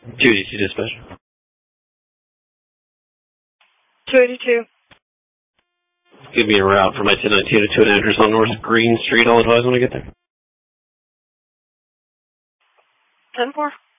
282 dispatch. 282. Give me a route for my 1019 to an address on North Green Street. I'll advise when I get there. 10-4.